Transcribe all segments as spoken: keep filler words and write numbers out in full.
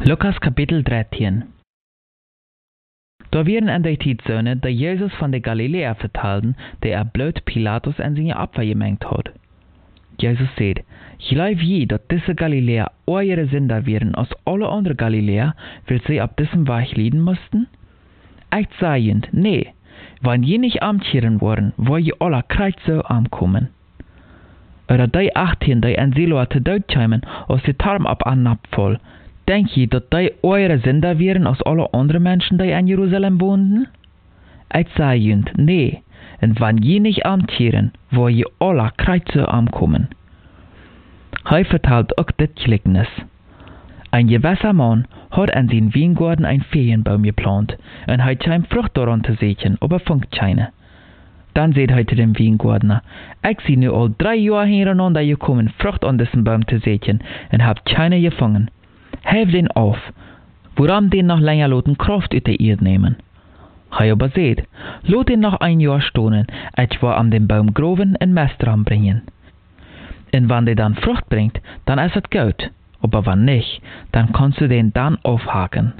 Lukas Kapitel dreizehn. Da wären an der Tidsöhne, der Jesus von der Galiläa vertelden, der er blöd Pilatus an seine Opfer gemengt hat. Jesus sagt, glaub je, dass diese Galiläer eure Sünder wären als alle anderen Galiläer, weil sie ab diesem Weg leiden mussten? Ich sage ihnen, nee, wenn je nicht amtieren worden, wo je alle kreuz so ankommen. Oder die achtzehn, die an Siloa zu Tod kämen, als die Tarm ab an voll, denk je, dass die eure Sünder wären als alle anderen Menschen, die in Jerusalem wohnten? Ich sage ihnen, nee, und wenn je nicht amtieren, wo je alle kreuz so ankommen. Hij vertelt auch das Gleichnis. Ein gewisser Mann hat an seinen Weingarten einen Ferienbaum geplant, und hij kam Frucht daran zu sehen, aber funkt keine. Dann sagt er zu dem Weingärtner, ich sehe nu all drei Jahre hintereinander gekommen, Frucht an diesem Baum zu sehen, und hab keine gefangen. Hef den auf, woran den noch länger loten Kraft ut der Erde nehmen. Hij aber sagt, lot den noch ein Jahr stonen, etwa an den Baum groven und Mest ranbringen. Und wenn der dann Frucht bringt, dann ist es gut, aber wenn nicht, dann kannst du den dann aufhaken.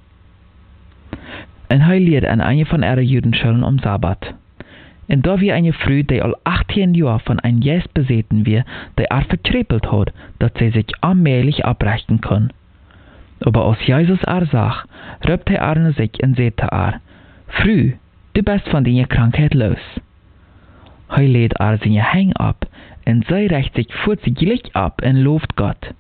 Und hij lehrt an eine von ihren Judenschulen am Sabbat. Und da wie eine Frau, die all achtzehn Jahre von einem Geist besessen wir, die er verkrepelt hat, dass sie sich allmählich abbrechen kann. Aber als Jesus er sah, rübte er an sich und sagte er, Frau, du bist von deiner Krankheit los. Hij lädt er seine Hänge ab, und sie recht sich vorzüglich ab und lobt Gott.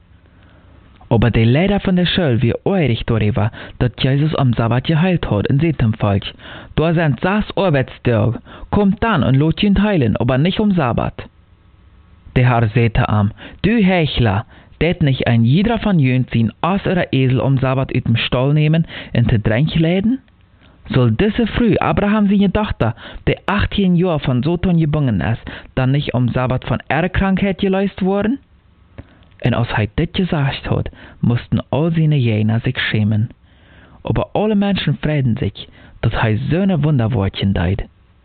Aber der Leiter von der Schule wie eurig darüber, dass Jesus am Sabbat geheilt hat, und sagt dem Volk, da sind sechs Arbeitstage, kommt dann und lasst ihn heilen, aber nicht am Sabbat. Der Herr sagte ihm, du Heuchler, det nicht ein jeder von jünt sein Ass oder Esel am Sabbat aus dem Stall nehmen und zu Tränk läden? Soll diese Früh Abraham seine Tochter, die achtzehn Jahre von Satan gebunden ist, dann nicht am Sabbat von ihrer Krankheit geleist worden? Und als er das gesagt hat, mussten all seine Jünger sich schämen. Aber alle Menschen freuten sich, dass er so eine Wunderwortchen deut.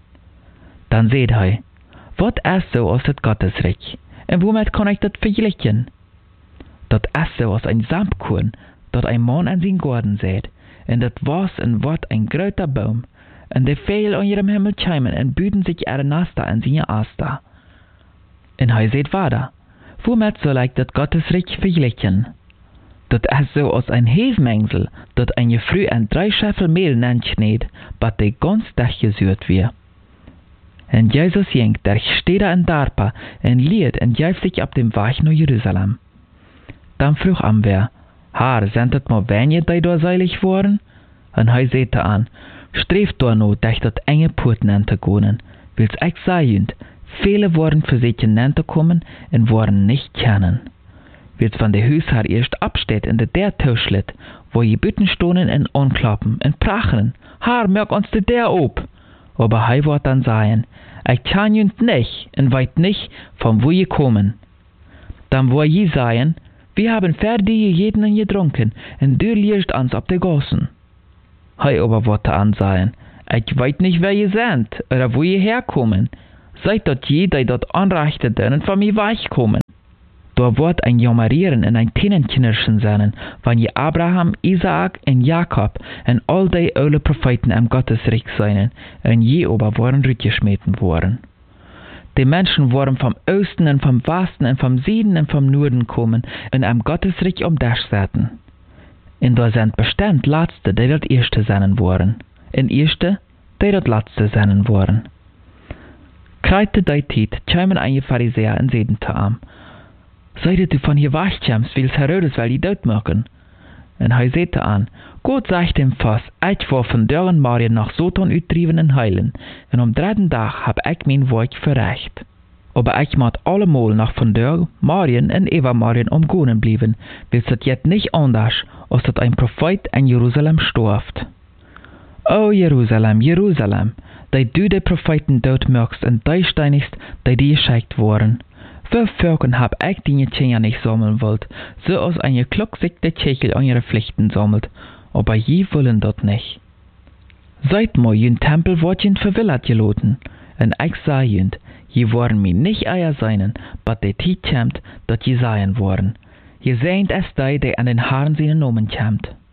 Dann seht er, was ist so als das Gottesreich? Und womit kann ich das vergleichen? Das ist so als ein Samtkorn, das ein Mann an seinen Garten sät, und das was und wird ein großer Baum, und die Vögel an ihrem Himmel kämen und büten sich ihre Nester an seine Aster. Und er seht weiter, womit soll ich das Gottesreich vergleichen? Das ist so als ein Hefmengsel, das eine Früh an drei Scheffel Mehl nanschneit, bat die ganz Tag gesührt wird. Und Jesus ging der Städter in Darpa und liet und gab sich ab dem Weg nach Jerusalem. Dann frug am wer, Herr, sind das mal wenige, die da seilig waren? Und er sagte an, streeft da no, dass das enge Porten anzugehen, wils ich sagen, viele waren für sich hineinzukommen und waren nicht kennen. Wils von der Hausherr erst absteht in der der Tischlet, wo je Bütten stonen und anklappen und prachen, Herr, merk uns de der ob. Aber er wird dann sagen, ich kann jünt nicht und weit nicht, von wo je kommen. Dann wo je sagen, wir haben fertig jeden und getrunken, und du liegst uns ab der Gassen. Hei aber wollte ansagen, ich weiß nicht, wer ihr seid, oder wo ihr herkommen. Seid dort je, die dort anrichteten und von mir weichkommen. Da wird ein Jammerieren und ein Tännenknirschen sein, wenn je Abraham, Isaak und Jakob und all die alle Propheten am Gottesreich seien, und je aber waren rückgeschmeten worden. Die Menschen waren vom Osten und vom Westen und vom Süden und vom Norden kommen und am Gottesreich um das saßen. Und da sind bestimmt Letzte, die dort Erste sein waren, und Erste, die dort Letzte sein waren. Kreite die Zeit, kämen einige Pharisäer und sagten zu ihm, Seid du von hier wegkommst, willst Herodes will die dort machen? Und er sagte an, Gott sagt dem Fass, ich war von deren Marien nach Satan uttrieben und heilen, und am dritten Tag hab ich mein Werk verrecht. Aber ich muss allemal nach von der Marien und Eva Marien umgehen bleiben, weil es jetzt nicht anders, als dass ein Prophet in Jerusalem stirbt. O Jerusalem, Jerusalem, die du die Propheten dort mögst und die steinigst, die dir geschickt wurden. Für Völkern hab ich die Kinder nicht sammeln wollt, so als eine Glock sich der Kegel an ihre Pflichten sammelt, aber je wollen dort nicht. Seit mal jün Tempel wird jün verwillert geloten, und ich sah jün, je waren mir nicht eier seinen, but der Tiet kämmt, dat je seien worden. Gesegnet ist der, der an den Herrn seinen Namen kommt.